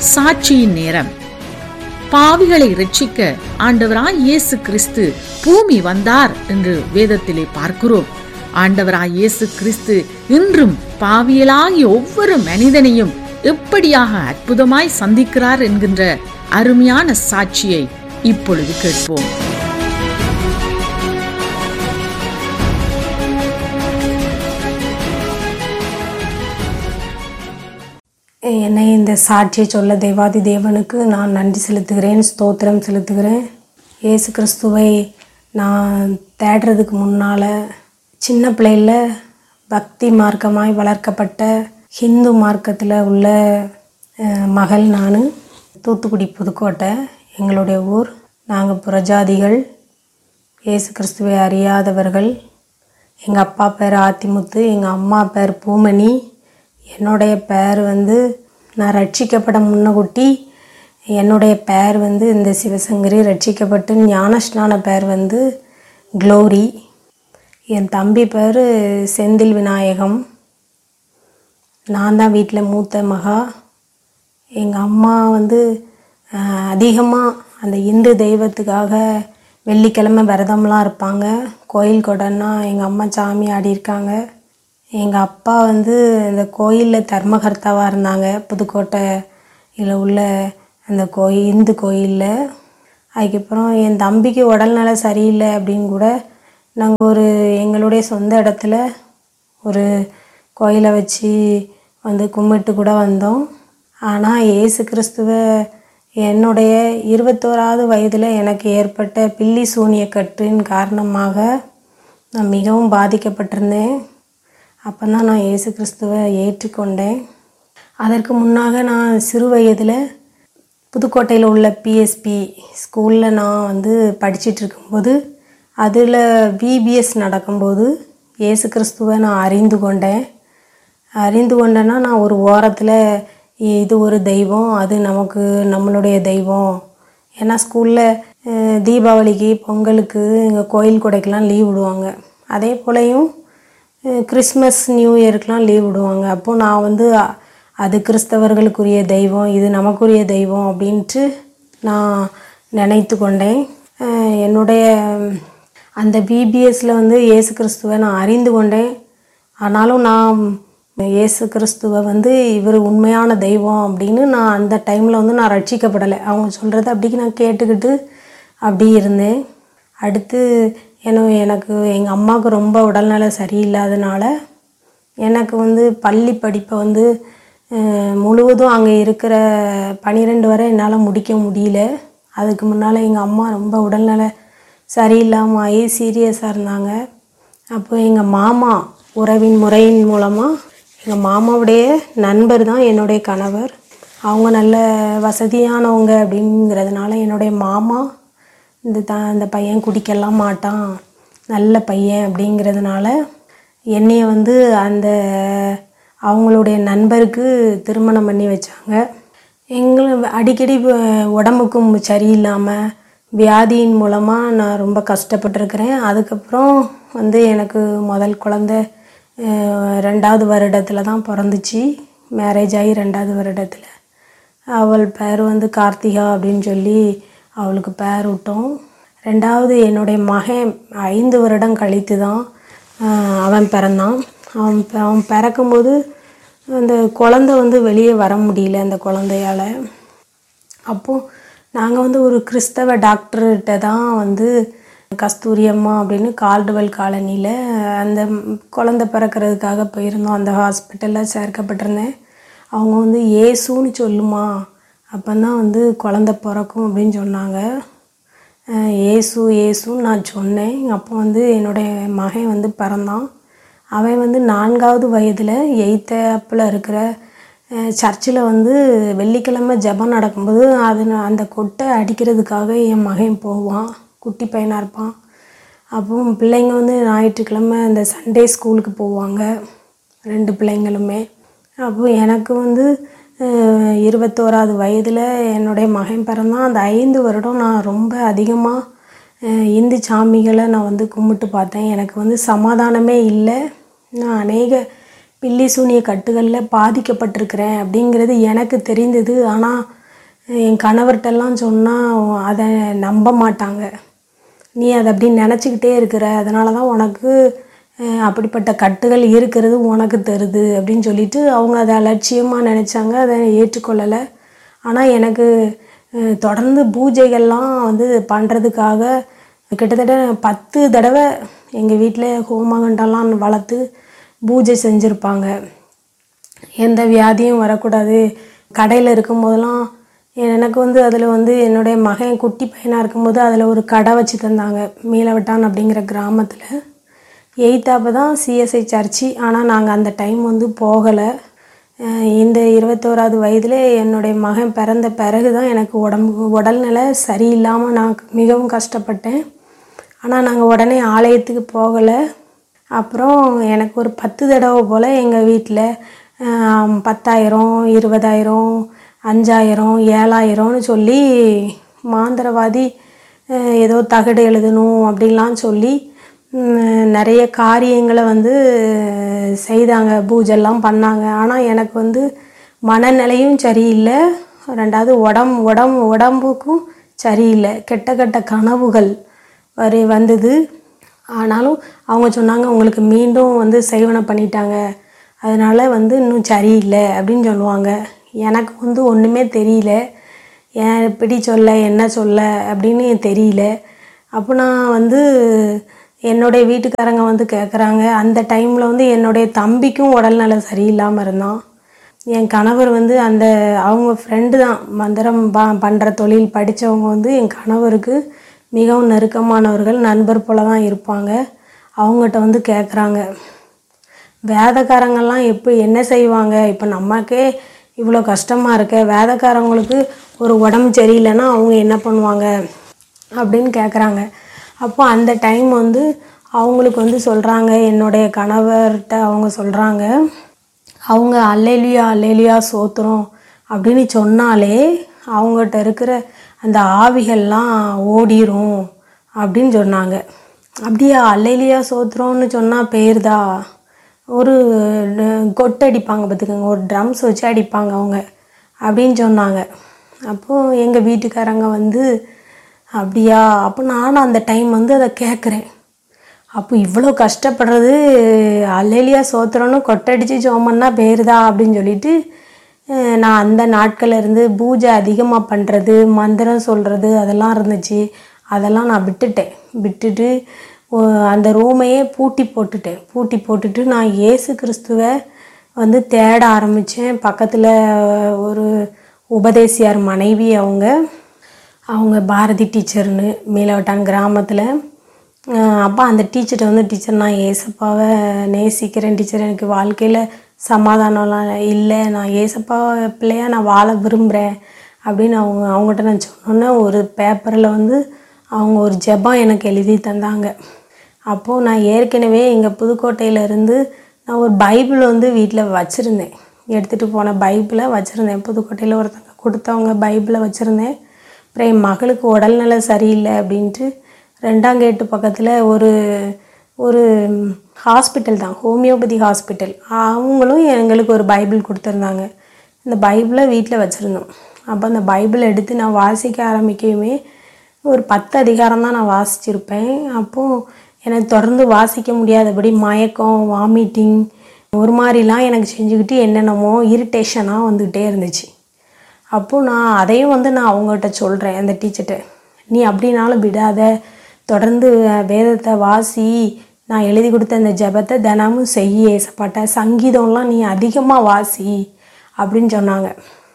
சாட்சியின் நேரம். பாவிகளை இரட்சிக்க ஆண்டவராய் இயேசு கிறிஸ்து பூமி வந்தார் என்று வேதத்திலே பார்க்கிறோம். ஆண்டவராய் இயேசு கிறிஸ்து இன்றும் பாவியலாகிய ஒவ்வொரு மனிதனையும் எப்படியாக அற்புதமாய் சந்திக்கிறார் என்கின்ற அருமையான சாட்சியை இப்பொழுது கேட்போம். என்னை இந்த சாட்சியை சொல்ல தேவாதி தேவனுக்கு நான் நன்றி செலுத்துகிறேன், ஸ்தோத்திரம் செலுத்துகிறேன். இயேசு கிறிஸ்துவை நான் தேடுறதுக்கு முன்னால் சின்ன பிள்ளையில் பக்தி மார்க்கமாய் வளர்க்கப்பட்ட ஹிந்து மார்க்கத்தில் உள்ள மகள் நான். தூத்துக்குடி புதுக்கோட்டை எங்களுடைய ஊர். நாங்கள் புறஜாதிகள், இயேசு கிறிஸ்துவை அறியாதவர்கள். எங்கள் அப்பா பேர் ஆத்திமுத்து, எங்கள் அம்மா பேர் பூமணி. என்னுடைய பேர் நான் ரட்சிக்கப்பட முன்னகுட்டி என்னுடைய பேர் இந்த சிவசங்கரி. ரட்சிக்கப்பட்டு ஞானஸ்நான பேர் க்ளோரி. என் தம்பி பேர் செந்தில் விநாயகம். நான் தான் வீட்டில் மூத்த மகா. எங்கள் அம்மா அதிகமாக அந்த இந்து தெய்வத்துக்காக வெள்ளிக்கிழமை விரதம்லாம் இருப்பாங்க. கோயில் கொடைன்னா எங்கள் அம்மா சாமி ஆடியிருக்காங்க. எங்கள் அப்பா இந்த கோயிலில் தர்மகர்த்தாவாக இருந்தாங்க, புதுக்கோட்டையில் உள்ள அந்த இந்து கோயிலில். அதுக்கப்புறம் என் தம்பிக்கு உடல்நல சரியில்லை அப்படின்னு கூட நாங்கள் எங்களுடைய சொந்த இடத்துல ஒரு கோயிலை வச்சு கும்பிட்டு கூட வந்தோம். ஆனால் இயேசு கிறிஸ்துவ என்னுடைய 21வது வயதில் எனக்கு ஏற்பட்ட பில்லி சூனியக்கட்டின் காரணமாக நான் மிகவும் பாதிக்கப்பட்டிருந்தேன். அப்போ தான் நான் இயேசு கிறிஸ்துவை ஏற்றுக்கொண்டேன். அதற்கு முன்னாக நான் சிறு வயதில் புதுக்கோட்டையில் உள்ள பிஎஸ்பி ஸ்கூலில் நான் படிச்சுட்டு இருக்கும்போது அதில் விபிஎஸ் நடக்கும்போது இயேசு கிறிஸ்துவை நான் அறிந்து கொண்டேன்னா நான் ஒரு ஓரத்தில் இது ஒரு தெய்வம், அது நம்மளுடைய தெய்வம். ஏன்னா ஸ்கூலில் தீபாவளிக்கு பொங்கலுக்கு எங்கள் கோயில் கொடைக்கெலாம் லீவ் விடுவாங்க. அதே போலையும் கிறிஸ்மஸ் நியூ இயருக்கெலாம் லீவ் விடுவாங்க. அப்போது நான் அது கிறிஸ்தவர்களுக்குரிய தெய்வம், இது நமக்குரிய தெய்வம் அப்படின்ட்டு நான் நினைத்து கொண்டேன். என்னுடைய அந்த பிபிஎஸ்சில் இயேசு கிறிஸ்துவை நான் அறிந்து கொண்டேன். ஆனாலும் நான் இயேசு கிறிஸ்துவை இவர் உண்மையான தெய்வம் அப்படின்னு நான் அந்த டைமில் நான் ரட்சிக்கப்படலை. அவங்க சொல்கிறது அப்படிக்கு நான் கேட்டுக்கிட்டு அப்படி இருந்தேன். அடுத்து எனக்கு எங்கள் அம்மாவுக்கு ரொம்ப உடல்நல சரியில்லாதனால எனக்கு பள்ளி படிப்பை முழுவதும் அங்கே இருக்கிற 12 வரை என்னால் முடிக்க முடியல. அதுக்கு முன்னால் எங்கள் அம்மா ரொம்ப உடல்நல சரியில்லாமல் ஆகி சீரியஸாக இருந்தாங்க. அப்போ எங்கள் மாமா உறவின் முறையின் மூலமாக எங்கள் மாமாவுடைய நண்பர் தான் என்னுடைய கணவர். அவங்க நல்ல வசதியானவங்க அப்படிங்கிறதுனால என்னுடைய மாமா இந்த பையன் குடிக்கலாம் மாட்டான், நல்ல பையன் அப்படிங்கிறதுனால என்னைய அந்த அவங்களுடைய நண்பருக்கு திருமணம் பண்ணி வச்சாங்க. அடிக்கடி உடம்புக்கும் சரியில்லாமல் வியாதியின் மூலமாக நான் ரொம்ப கஷ்டப்பட்டுருக்கிறேன். அதுக்கப்புறம் எனக்கு முதல் குழந்தை 2வது வருடத்தில் தான் பிறந்துச்சு. மேரேஜ் ஆகி 2வது வருடத்தில். அவள் பேர் கார்த்திகா அப்படின்னு சொல்லி அவளுக்கு பேர் விட்டோம். 2வது என்னுடைய மகன் 5 வருடம் கழித்து தான் அவன் பிறந்தான். அவன் பிறக்கும்போது அந்த குழந்தை வெளியே வர முடியல அந்த குழந்தையால். அப்போது நாங்கள் ஒரு கிறிஸ்தவ டாக்டர்கிட்ட தான் கஸ்தூரி அம்மா அப்படின்னு கால்டுவெல் காலனியில் அந்த குழந்தை பிறக்கிறதுக்காக போயிருந்தோம். அந்த ஹாஸ்பிட்டலில் சேர்க்கப்பட்டிருந்தேன். அவங்க இயேசுன்னு சொல்லுமா, அப்போ தான் குழந்தை பிறக்கும் அப்படின்னு சொன்னாங்க. ஏசுன்னு நான் சொன்னேன். அப்போ என்னுடைய மகன் பிறந்தான். அவன் 4வது வயதில் 8th ஆப்பில் இருக்கிற சர்ச்சில் வெள்ளிக்கிழமை ஜெபம் நடக்கும்போது அந்த கொட்டை அடிக்கிறதுக்காக என் மகன் போவான். குட்டி பையனாக இருப்பான். அப்போ பிள்ளைங்க ஞாயிற்றுக்கிழமை அந்த சண்டே ஸ்கூலுக்கு போவாங்க 2 பிள்ளைங்களுமே. அப்போ எனக்கு 21வது வயதில் என்னுடைய மகன் பிறந்தான். அந்த 5 வருடம் நான் ரொம்ப அதிகமாக இந்து சாமிகளை நான் கும்பிட்டு பார்த்தேன். எனக்கு சமாதானமே இல்லை. நான் அநேக பில்லி சூனிய கட்டுகளில் பாதிக்கப்பட்டிருக்கிறேன் அப்படிங்கிறது எனக்கு தெரிந்தது. ஆனால் என் கணவர்கிட்டலாம் சொன்னால் அதை நம்ப மாட்டாங்க. நீ அதை அப்படி நினச்சிக்கிட்டே இருக்கிற, அதனால தான் உனக்கு அப்படிப்பட்ட கட்டுகள் இருக்கிறது உனக்கு தருது அப்படின்னு சொல்லிட்டு அவங்க அதை அலட்சியமாக நினச்சாங்க. அதை ஏற்றுக்கொள்ளலை. ஆனால் எனக்கு தொடர்ந்து பூஜைகள்லாம் வந்து பண்ணுறதுக்காக கிட்டத்தட்ட 10 தடவை எங்கள் வீட்டில் ஹோமகண்டெல்லாம் வளர்த்து பூஜை செஞ்சுருப்பாங்க. எந்த வியாதியும் வரக்கூடாது. கடையில் இருக்கும்போதெல்லாம் எனக்கு வந்து அதில் வந்து என்னுடைய மகன் குட்டி பையனாக இருக்கும்போது அதில் ஒரு கடை வச்சு தந்தாங்க, மீளவட்டான் அப்படிங்கிற கிராமத்தில். 8th தான் சிஎஸ்ஐ சர்ச்சு. ஆனால் நாங்கள் அந்த டைம் வந்து போகலை. இந்த 21வது வயதில் என்னுடைய மகன் பிறந்த பிறகு தான் எனக்கு உடல்நிலை சரியில்லாமல் நான் மிகவும் கஷ்டப்பட்டேன். ஆனால் நாங்கள் உடனே ஆலயத்துக்கு போகலை. அப்புறம் எனக்கு ஒரு 10 தடவை போல் எங்கள் வீட்டில் 10,000, 20,000, 5,000, 7,000ன்னு சொல்லி மாந்திரவாதி ஏதோ தகடு எழுதணும் அப்படின்லாம் சொல்லி நிறைய காரியங்களை வந்து செய்தாங்க, பூஜைலாம் பண்ணாங்க. ஆனால் எனக்கு வந்து மனநிலையும் சரியில்லை, 2வது உடம்புக்கும் சரியில்லை. கெட்ட கெட்ட கனவுகள் வந்தது. ஆனாலும் அவங்க சொன்னாங்க, உங்களுக்கு மீண்டும் வந்து செய்வனை பண்ணிட்டாங்க, அதனால் வந்து இன்னும் சரியில்லை அப்படின்னு சொல்லுவாங்க. எனக்கு வந்து ஒன்றுமே தெரியல, ஏன் எப்படி சொல்ல என்ன சொல்ல அப்படின்னு தெரியல. அப்போ நான் வந்து என்னுடைய வீட்டுக்காரங்க வந்து கேட்குறாங்க. அந்த டைமில் வந்து என்னுடைய தம்பிக்கும் உடல்நலை சரியில்லாமல் இருந்தான். என் கணவர் வந்து அவங்க ஃப்ரெண்டு தான், மந்திரம் பண்ணுற தொழில் படித்தவங்க வந்து என் கணவருக்கு மிகவும் நெருக்கமானவர்கள், நண்பர் போல தான் இருப்பாங்க. அவங்ககிட்ட வந்து கேட்குறாங்க, வேதக்காரங்கள்லாம் என்ன செய்வாங்க, இப்போ நமக்கே இவ்வளோ கஷ்டமாக இருக்க, வேதக்காரங்களுக்கு ஒரு உடம்பு சரியில்லைன்னா அவங்க என்ன பண்ணுவாங்க அப்படின்னு கேட்குறாங்க. அப்போ அந்த டைம் வந்து அவங்களுக்கு வந்து சொல்கிறாங்க, என்னுடைய கணவர்கிட்ட அவங்க சொல்கிறாங்க, அவங்க அல்லேலுயா அல்லேலுயா சோத்திரம் அப்படின்னு சொன்னாலே அவங்ககிட்ட இருக்கிற அந்த ஆவிகள்லாம் ஓடிரும் அப்படின்னு சொன்னாங்க. அப்படியா, அல்லேலுயா சோத்திரம்னு சொன்னால் பேருதா, ஒரு கொட்டு அடிப்பாங்க பார்த்துக்கோங்க, ஒரு ட்ரம்ஸ் வச்சு அடிப்பாங்க அவங்க அப்படின்னு சொன்னாங்க. அப்போது எங்கள் வீட்டுக்காரங்க வந்து அப்படியா, அப்போ நானும் அந்த டைம் வந்து அதை கேட்குறேன். அப்போ இவ்வளோ கஷ்டப்படுறது அல்லேலியா சோத்திரம்னு கொட்டடிச்சு சோமன்னா பேருதா அப்படின்னு சொல்லிட்டு நான் அந்த நாட்களில் இருந்து பூஜை அதிகமாக பண்ணுறது, மந்திரம் சொல்கிறது அதெல்லாம் இருந்துச்சு. அதெல்லாம் நான் விட்டுட்டு அந்த ரூமையே பூட்டி போட்டுட்டு நான் இயேசு கிறிஸ்துவை வந்து தேட ஆரம்பித்தேன். பக்கத்தில் ஒரு உபதேசியார் மனைவி, அவங்க பாரதி டீச்சர்னு மீளவட்டான் கிராமத்தில். அப்போ அந்த டீச்சர்கிட்ட வந்து, டீச்சர் நான் ஏசப்பாவை நேசிக்கிறேன் டீச்சர், எனக்கு வாழ்க்கையில் சமாதானம்லாம் இல்லை, நான் ஏசப்பா பிள்ளையாக நான் வாழ விரும்புகிறேன் அப்படின்னு அவங்ககிட்ட நான் சொன்னோன்னே ஒரு பேப்பரில் வந்து அவங்க ஒரு ஜெபம் எனக்கு எழுதி தந்தாங்க. அப்போது நான் ஏற்கனவே எங்கள் புதுக்கோட்டையிலேருந்து நான் ஒரு பைபிள் வந்து வீட்டில் வச்சுருந்தேன், எடுத்துகிட்டு போன பைபிளை வச்சுருந்தேன். புதுக்கோட்டையில் ஒருத்தங்க கொடுத்தவங்க பைபிளை வச்சுருந்தேன். அப்புறம் என் மகளுக்கு உடல்நிலை சரியில்லை அப்படின்ட்டு 2ஆம் கேட்டு பக்கத்தில் ஒரு ஹாஸ்பிட்டல் தான், ஹோமியோபதி ஹாஸ்பிட்டல், அவங்களும் எங்களுக்கு ஒரு பைபிள் கொடுத்துருந்தாங்க. இந்த பைபிளை வீட்டில் வச்சுருந்தோம். அப்போ அந்த பைபிளை எடுத்து நான் வாசிக்க ஆரம்பிக்கவே ஒரு 10 அதிகாரம் தான் நான் வாசிச்சிருப்பேன். அப்போது எனக்கு தொடர்ந்து வாசிக்க முடியாதபடி மயக்கம், வாமிட்டிங் ஒரு மாதிரிலாம் எனக்கு செஞ்சுக்கிட்டு என்னென்னமோ இரிட்டேஷனாக வந்துக்கிட்டே இருந்துச்சு. அப்போது நான் அதையும் வந்து நான் அவங்ககிட்ட சொல்கிறேன், அந்த டீச்சர்கிட்ட, நீ அப்படின்னாலும் விடாத, தொடர்ந்து வேதத்தை வாசி, நான் எழுதி கொடுத்த அந்த ஜெபத்தை தினமும் செய்ய ஏசப்பாட்ட, சங்கீதம்லாம் நீ அதிகமாக வாசி அப்படின்னு சொன்னாங்க.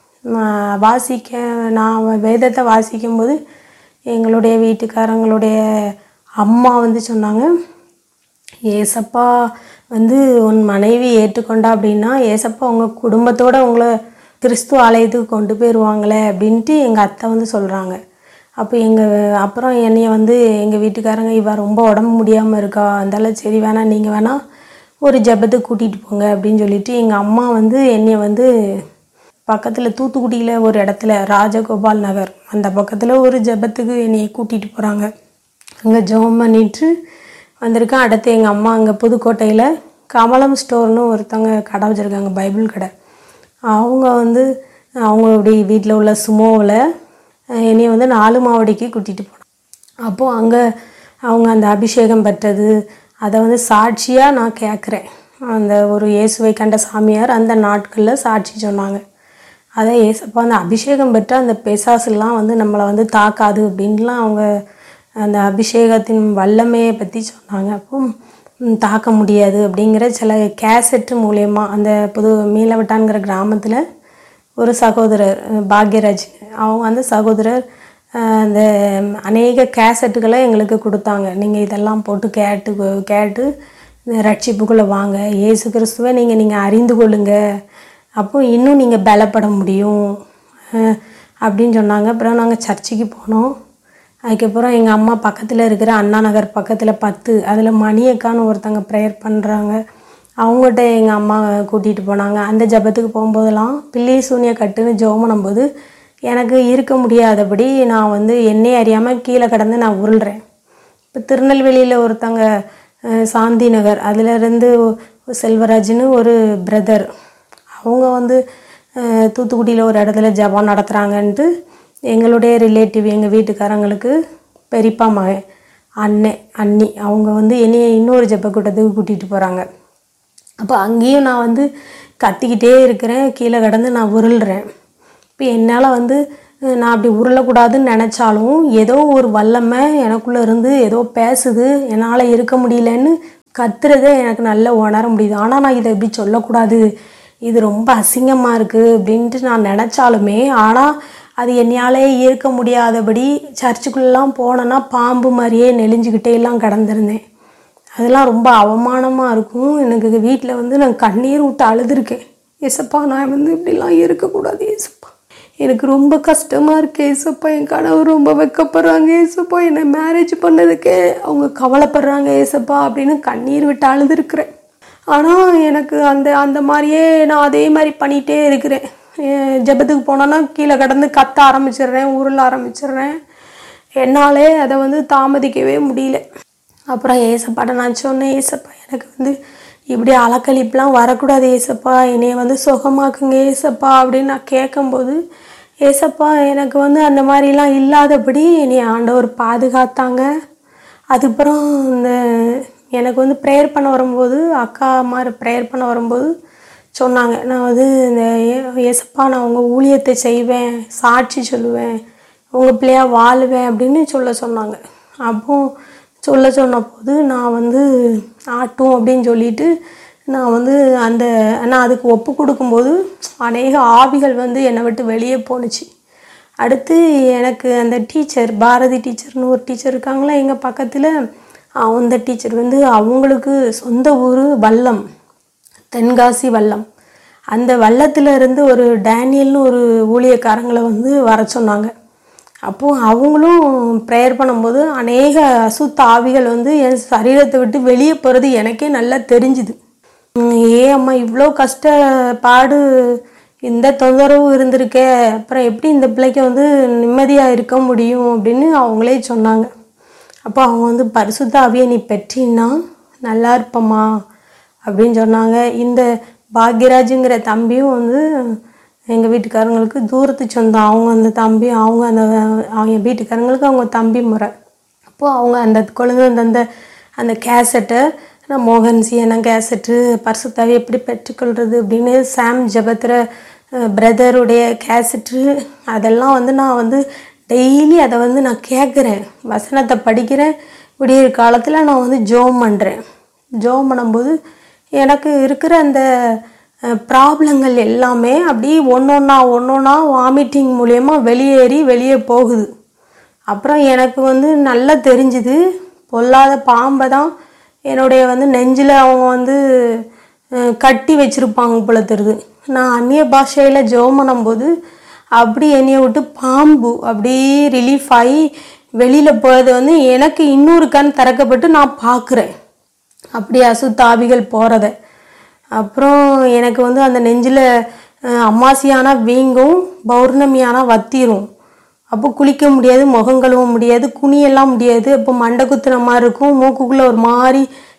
நான் வேதத்தை வாசிக்கும்போது எங்களுடைய வீட்டுக்காரங்களுடைய அம்மா வந்து சொன்னாங்க, ஏசப்பா வந்து உன் மனைவி ஏற்றுக்கொண்டா அப்படின்னா ஏசப்பா உங்கள் குடும்பத்தோடு உங்களை கிறிஸ்து ஆலயத்துக்கு கொண்டு போயிடுவாங்களே அப்படின்ட்டு எங்கள் அத்தை வந்து சொல்கிறாங்க. அப்போ அப்புறம் என்னைய வந்து எங்கள் வீட்டுக்காரங்க, இவ ரொம்ப உடம்பு முடியாமல் இருக்கா, அதெல்லாம் சரி வேணாம், நீங்கள் வேணால் ஒரு ஜெபத்துக்கு கூட்டிகிட்டு போங்க அப்படின்னு சொல்லிட்டு எங்கள் அம்மா வந்து என்னைய வந்து பக்கத்தில் தூத்துக்குடியில் ஒரு இடத்துல ராஜகோபால் நகர் அந்த பக்கத்தில் ஒரு ஜெபத்துக்கு என்னைய கூட்டிகிட்டு போகிறாங்க. அங்கே ஜெபம் பண்ணிட்டு வந்திருக்கேன். அடுத்து எங்கள் அம்மா அங்கே புதுக்கோட்டையில் கமலம் ஸ்டோர்னு ஒருத்தவங்க கடை வச்சுருக்காங்க, பைபிள் கடை. அவங்க வந்து அவங்க இப்படி வீட்டில் உள்ள சுமோவில் என்னையை வந்து 4 மாவடிக்கு கூட்டிகிட்டு போனாங்க. அப்போது அங்கே அவங்க அந்த அபிஷேகம் பெற்றது அதை வந்து சாட்சியாக நான் கேட்குறேன். அந்த ஒரு இயேசுவை கண்ட சாமியார் அந்த நாட்களில் சாட்சி சொன்னாங்க. அதை ஏசப்பா அந்த அபிஷேகம் பெற்ற அந்த பிசாசுலாம் வந்து நம்மளை வந்து தாக்காது அப்படின்லாம் அவங்க அந்த அபிஷேகத்தின் வல்லமையை பற்றி சொன்னாங்க. அப்போ தாக்க முடியாது அப்படிங்கிற சில கேசட்டு மூலயமா அந்த மீளவட்டான்கிற கிராமத்தில் ஒரு சகோதரர் பாக்யராஜ், அவங்க அந்த சகோதரர் அந்த அநேக கேசட்டுகளை எங்களுக்கு கொடுத்தாங்க. நீங்கள் இதெல்லாம் போட்டு கேட்டு ரட்சிப்புக்குள்ளே வாங்க, இயேசு கிறிஸ்துவை நீங்கள் அறிந்து கொள்ளுங்க, அப்போ இன்னும் நீங்கள் பலப்பட முடியும் அப்படின்னு சொன்னாங்க. அப்புறம் நாங்கள் சர்ச்சுக்கு போனோம். அதுக்கப்புறம் எங்கள் அம்மா பக்கத்தில் இருக்கிற அண்ணா நகர் பக்கத்தில் 10 அதில் மணியக்கான்னு ஒருத்தங்க ப்ரேயர் பண்ணுறாங்க, அவங்ககிட்ட எங்கள் அம்மா கூட்டிகிட்டு போனாங்க. அந்த ஜபத்துக்கு போகும்போதெல்லாம் பில்லி சூனிய கட்டுன்னு ஜெபம் பண்ணும்போது எனக்கு இருக்க முடியாதபடி நான் வந்து என்னை அறியாமல் கீழே கடந்து நான் உருள்றேன். இப்போ திருநெல்வேலியில் ஒருத்தங்க சாந்தி நகர் அதிலேருந்து செல்வராஜ்னு ஒரு பிரதர், அவங்க வந்து தூத்துக்குடியில் ஒரு இடத்துல ஜபம் நடத்துகிறாங்கன்ட்டு எங்களுடைய ரிலேட்டிவ் எங்கள் வீட்டுக்காரங்களுக்கு பெரியப்பா மகன் அண்ணி அவங்க வந்து என்னையை இன்னொரு ஜப கூட்டத்துக்கு கூட்டிகிட்டு போகிறாங்க. அப்போ அங்கேயும் நான் வந்து கத்திக்கிட்டே இருக்கிறேன், கீழே கடந்து நான் உருள்றேன். இப்போ என்னால் வந்து நான் அப்படி உருளக்கூடாதுன்னு நினச்சாலும் ஏதோ ஒரு வல்லமை எனக்குள்ளே இருந்து ஏதோ பேசுது, என்னால் இருக்க முடியலன்னு கத்துறதை எனக்கு நல்லா உணர முடியுது. ஆனால் நான் இதை இப்படி சொல்லக்கூடாது, இது ரொம்ப அசிங்கமாக இருக்குது அப்படின்ட்டு நான் நினச்சாலுமே, ஆனால் அது என்னாலே இருக்க முடியாதபடி சர்ச்சுக்குள்ளெலாம் போனேன்னா பாம்பு மாதிரியே நெளிஞ்சிக்கிட்டே எல்லாம் கடந்திருந்தேன். அதெல்லாம் ரொம்ப அவமானமாக இருக்கும். எனக்கு வீட்டில் வந்து நான் கண்ணீர் விட்டு அழுதுருக்கேன். ஏசப்பா நான் வந்து இப்படிலாம் இருக்கக்கூடாது ஏசப்பா, எனக்கு ரொம்ப கஷ்டமாக இருக்குது ஏசப்பா, என் கணவர் ரொம்ப வெக்கப்படுறாங்க ஏசப்பா, என்னை மேரேஜ் பண்ணதுக்கே அவங்க கவலைப்படுறாங்க ஏசப்பா அப்படின்னு கண்ணீர் விட்டு அழுதுருக்கிறேன். ஆனால் எனக்கு அந்த மாதிரியே நான் அதே மாதிரி பண்ணிகிட்டே இருக்கிறேன். ஜெபத்துக்கு போனோன்னா கீழே கடந்து கத்த ஆரம்பிச்சிடுறேன், உருள ஆரம்பிச்சிடுறேன். என்னாலே அதை வந்து தாமதிக்கவே முடியல. அப்புறம் ஏசப்பாட்ட நான் சொன்னேன், ஏசப்பா எனக்கு வந்து இப்படி அலக்கழிப்புலாம் வரக்கூடாது ஏசப்பா, என்னைய வந்து சுகமாக்குங்க ஏசப்பா அப்படின்னு நான் கேட்கும்போது, ஏசப்பா எனக்கு வந்து அந்த மாதிரிலாம் இல்லாதபடி என்னை ஆண்டவர் பாதுகாத்தாங்க. அதுக்கப்புறம் இந்த எனக்கு வந்து ப்ரேயர் பண்ண வரும்போது அக்கா மாதிரி ப்ரேயர் பண்ண வரும்போது சொன்னாங்க, நான் வந்து இந்த ஏசப்பா நான் உங்கள் ஊழியத்தை செய்வேன், சாட்சி சொல்லுவேன், உங்கள் பிள்ளையா வாழுவேன் அப்படின்னு சொன்னாங்க. அப்போ சொன்ன போது நான் வந்து ஆட்டும் அப்படின்னு சொல்லிட்டு நான் வந்து நான் அதுக்கு ஒப்பு கொடுக்கும்போது அநேக ஆவிகள் வந்து என்னை விட்டு வெளியே போணுச்சு. அடுத்து எனக்கு அந்த டீச்சர் பாரதி டீச்சர்னு ஒரு டீச்சர் இருக்காங்களா எங்கள் பக்கத்தில், அந்த டீச்சர் வந்து அவங்களுக்கு சொந்த ஊர் வல்லம், தென்காசி வல்லம். அந்த வல்லத்தில் இருந்து ஒரு டேனியல்னு ஒரு ஊழியக்காரங்களை வந்து வர சொன்னாங்க. அப்போது அவங்களும் ப்ரேயர் பண்ணும்போது அநேக அசுத்த ஆவிகள் வந்து என் சரீரத்தை விட்டு வெளியே போகிறது எனக்கே நல்லா தெரிஞ்சுது. அம்மா இவ்வளோ கஷ்டப்பாடு இந்த தொந்தரவு இருந்திருக்கே, அப்புறம் எப்படி இந்த பிள்ளைக்கு வந்து நிம்மதியாக இருக்க முடியும் அப்படின்னு அவங்களே சொன்னாங்க. அப்போ அவங்க வந்து பரிசுத்த ஆவியை நீ பெற்றின்னா நல்லா இருப்பம்மா அப்படின்னு சொன்னாங்க. இந்த பாக்யராஜுங்கிற தம்பியும் வந்து எங்கள் வீட்டுக்காரங்களுக்கு தூரத்து சொந்தம். அவங்க அந்த தம்பி அவங்க வீட்டுக்காரங்களுக்கு அவங்க தம்பி முறை. அப்போது அவங்க அந்த குழந்தை அந்த கேசட்டை நான் மோகன் சியனா கேசட்டு பரிசுத்தாவி எப்படி பெற்றுக்கொள்வது அப்படின்னு சாம் ஜபத்திர பிரதருடைய கேசட்டு அதெல்லாம் வந்து நான் வந்து டெய்லி அதை வந்து நான் கேட்குறேன், வசனத்தை படிக்கிறேன். விடிய காலத்தில் நான் வந்து ஜோம் பண்ணுறேன். ஜோம் பண்ணும்போது எனக்கு இருக்கிற அந்த ப்ராப்ளங்கள் எல்லாமே அப்படி ஒன்றொன்னா வாமிட்டிங் மூலயமா வெளியே போகுது. அப்புறம் எனக்கு வந்து நல்லா தெரிஞ்சுது, பொல்லாத பாம்பை தான் என்னுடைய வந்து நெஞ்சில் அவங்க வந்து கட்டி வச்சுருப்பாங்க போல தெரியுது. நான் அந்நிய பாஷையில் ஜெபம் பண்ணும்போது அப்படி என்னையை விட்டு பாம்பு அப்படி ரிலீஃப் ஆகி வெளியில் போகிறது வந்து எனக்கு இன்னொரு கண் திறக்கப்பட்டு நான் பார்க்குறேன் அப்படி அசுத்த ஆவிகள் போகிறத. அப்புறம் எனக்கு வந்து அந்த நெஞ்சில் அமாவாசையானா வீங்கும், பௌர்ணமியானா வத்திரும். அப்போ குளிக்க முடியாது, முகம் கழுவ முடியாது, குனியெல்லாம் முடியாது. அப்போ மண்டை குத்துன மாதிரி இருக்கும், மூக்குக்குள்ளே ஒரு மாதிரி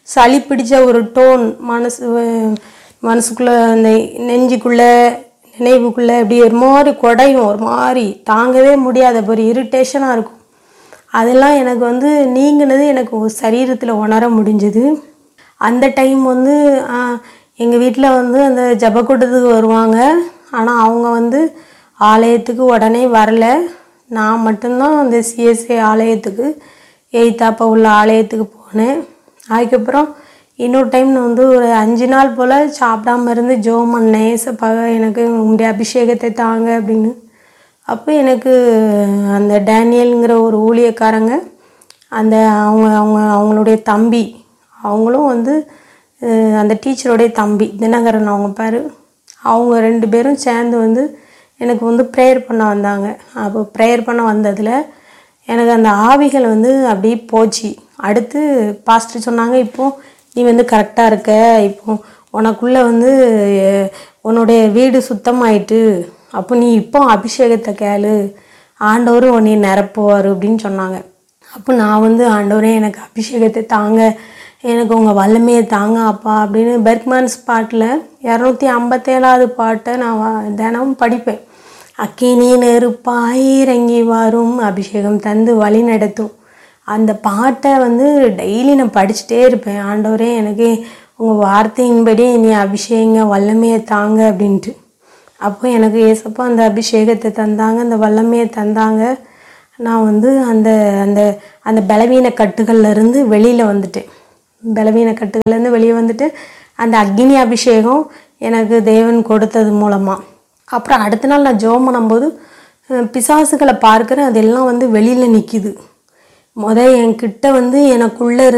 சளி பிடிச்ச ஒரு டோன் மனசுக்குள்ளே அந்த நெஞ்சுக்குள்ளே நினைவுக்குள்ளே இப்படி ஒரு மாதிரி குடையும், ஒரு மாதிரி தாங்கவே முடியாத ஒரு இரிட்டேஷனாக இருக்கும். அதெல்லாம் எனக்கு வந்து நீங்கினது எனக்கு சரீரத்தில் உணர முடிஞ்சுது. அந்த டைம் வந்து எங்கள் வீட்டில் வந்து அந்த ஜபக்கூட்டத்துக்கு வருவாங்க. ஆனால் அவங்க வந்து ஆலயத்துக்கு உடனே வரல. நான் மட்டும்தான் அந்த சிஎஸ்ஐ ஆலயத்துக்கு எய்த்தாப்பா உள்ள ஆலயத்துக்கு போனேன். அதுக்கப்புறம் இன்னொரு டைம் நான் வந்து ஒரு 5 நாள் போல் சாப்பிடாம இருந்து ஜெபம் பண்ணேன், ஏசப்பாக எனக்கு உங்களுடைய அபிஷேகத்தை தாங்க அப்படின்னு. அப்போ எனக்கு அந்த டேனியலுங்கிற ஒரு ஊழியக்காரங்க, அந்த அவங்களுடைய தம்பி, அவங்களும் வந்து அந்த டீச்சருடைய தம்பி தினகரன் அவங்க பேர், அவங்க 2 பேரும் சேர்ந்து வந்து எனக்கு வந்து ப்ரேயர் பண்ண வந்தாங்க. அப்போ ப்ரேயர் பண்ண வந்ததில் எனக்கு அந்த ஆவிகள் வந்து அப்படியே போச்சு. அடுத்து பாஸ்டர் சொன்னாங்க, இப்போது நீ வந்து கரெக்டாக இருக்க, இப்போ உனக்குள்ளே வந்து உன்னுடைய வீடு சுத்தமாயிட்டு, அப்போ நீ இப்போ அபிஷேகத்தை கேளு, ஆண்டவரும் உன்னை நிரப்புவார் அப்படின்னு சொன்னாங்க. அப்போ நான் வந்து ஆண்டவரே எனக்கு அபிஷேகத்தை தாங்க, எனக்கு உங்கள் வல்லமையை தாங்க அப்பா அப்படின்னு பெர்க்மன்ஸ் பாட்டில் 257வது பாட்டை நான் தினமும் படிப்பேன். அக்கினி நெருப்பாய் இறங்கி வரும், அபிஷேகம் தந்து வழி நடத்தும். அந்த பாட்டை வந்து டெய்லி நான் படிச்சுட்டே இருப்பேன். ஆண்டவரே எனக்கு உங்கள் வார்த்தையின்படி நீ அபிஷேகங்க வல்லமையை தாங்க அப்படின்ட்டு. அப்போ எனக்கு ஏசப்பா அந்த அபிஷேகத்தை தந்தாங்க, அந்த வல்லமையை தந்தாங்க. நான் வந்து அந்த அந்த அந்த பலவீன கட்டுகள்லேருந்து வெளியில் வந்துட்டேன். பலவீன கட்டுகள்லேருந்து வெளியே வந்துட்டு அந்த அக்னி அபிஷேகம் எனக்கு தேவன் கொடுத்தது மூலமாக. அப்புறம் அடுத்த நாள் நான் ஜெபம் பண்ணும்போது பிசாசுகளை பார்க்குறேன், அதெல்லாம் வந்து வெளியில் நிற்கிது. என்கிட்ட வந்து எனக்குள்ளே